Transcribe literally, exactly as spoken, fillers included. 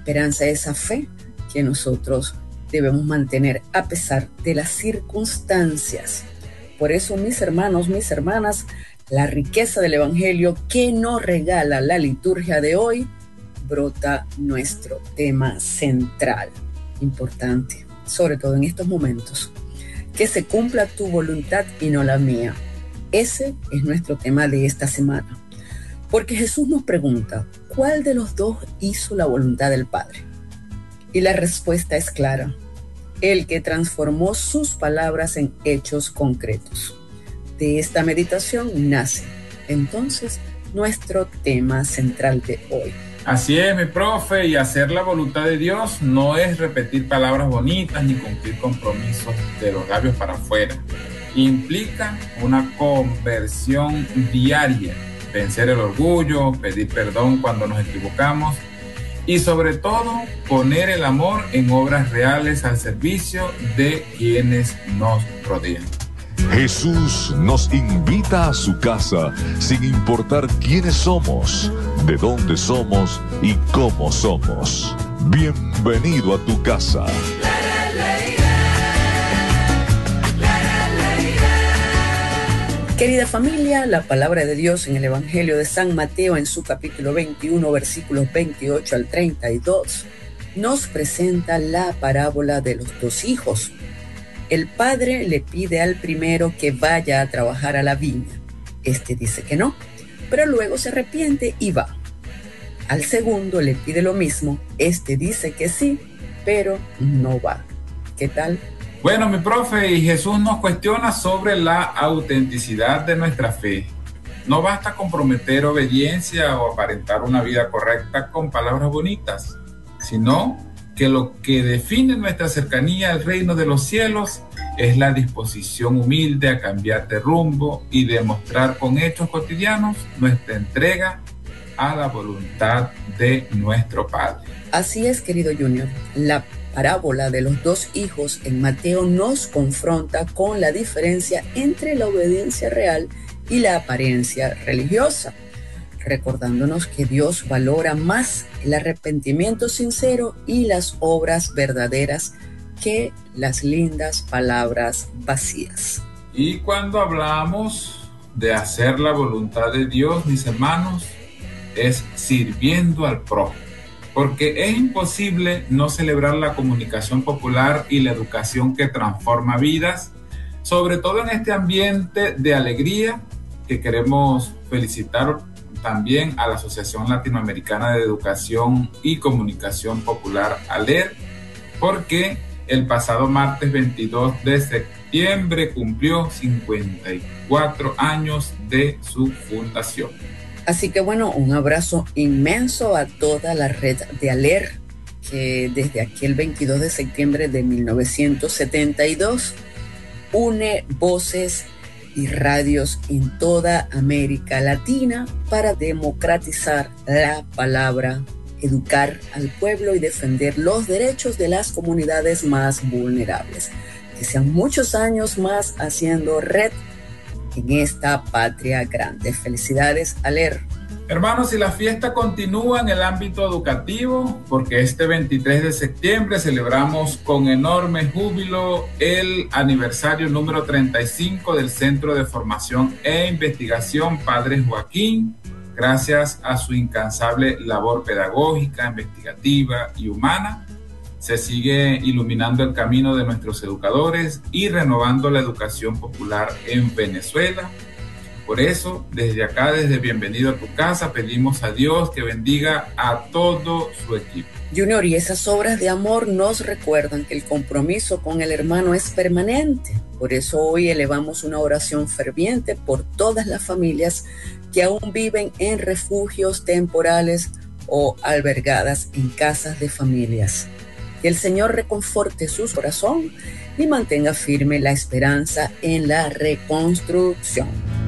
esperanza, esa fe que nosotros debemos mantener a pesar de las circunstancias. Por eso, mis hermanos, mis hermanas, la riqueza del Evangelio que nos regala la liturgia de hoy, brota nuestro tema central, importante, sobre todo en estos momentos. Que se cumpla tu voluntad y no la mía. Ese es nuestro tema de esta semana. Porque Jesús nos pregunta, ¿cuál de los dos hizo la voluntad del Padre? Y la respuesta es clara: el que transformó sus palabras en hechos concretos. De esta meditación nace entonces nuestro tema central de hoy. Así es, mi profe, y hacer la voluntad de Dios no es repetir palabras bonitas ni cumplir compromisos de los labios para afuera. Implica una conversión diaria, vencer el orgullo, pedir perdón cuando nos equivocamos y sobre todo poner el amor en obras reales al servicio de quienes nos rodean. Jesús nos invita a su casa sin importar quiénes somos, de dónde somos y cómo somos. Bienvenido a tu casa. Querida familia, la palabra de Dios en el Evangelio de San Mateo, en su capítulo veintiuno, versículos veintiocho al treinta y dos, nos presenta la parábola de los dos hijos. El padre le pide al primero que vaya a trabajar a la viña. Este dice que no, pero luego se arrepiente y va. Al segundo le pide lo mismo. Este dice que sí, pero no va. ¿Qué tal? Bueno, mi profe, y Jesús nos cuestiona sobre la autenticidad de nuestra fe. No basta con prometer obediencia o aparentar una vida correcta con palabras bonitas, sino que lo que define nuestra cercanía al reino de los cielos es la disposición humilde a cambiar de rumbo y demostrar con hechos cotidianos nuestra entrega a la voluntad de nuestro Padre. Así es, querido Junior. La parábola de los dos hijos en Mateo nos confronta con la diferencia entre la obediencia real y la apariencia religiosa, recordándonos que Dios valora más el arrepentimiento sincero y las obras verdaderas que las lindas palabras vacías. Y cuando hablamos de hacer la voluntad de Dios, mis hermanos, es sirviendo al prójimo, porque es imposible no celebrar la comunicación popular y la educación que transforma vidas, sobre todo en este ambiente de alegría que queremos felicitar también a la Asociación Latinoamericana de Educación y Comunicación Popular, ALER, porque el pasado martes veintidós de septiembre cumplió cincuenta y cuatro años de su fundación. Así que bueno, un abrazo inmenso a toda la red de ALER, que desde aquel veintidós de septiembre de mil novecientos setenta y dos une voces y radios en toda América Latina para democratizar la palabra, educar al pueblo y defender los derechos de las comunidades más vulnerables. Que sean muchos años más haciendo red en esta patria grande. Felicidades, ALER. Hermanos, y la fiesta continúa en el ámbito educativo, porque este veintitrés de septiembre celebramos con enorme júbilo el aniversario número treinta y cinco del Centro de Formación e Investigación Padre Joaquín, gracias a su incansable labor pedagógica, investigativa y humana. Se sigue iluminando el camino de nuestros educadores y renovando la educación popular en Venezuela. Por eso, desde acá, desde Bienvenido a tu Casa, pedimos a Dios que bendiga a todo su equipo. Junior, y esas obras de amor nos recuerdan que el compromiso con el hermano es permanente. Por eso hoy elevamos una oración ferviente por todas las familias que aún viven en refugios temporales o albergadas en casas de familias. Que el Señor reconforte su corazón y mantenga firme la esperanza en la reconstrucción.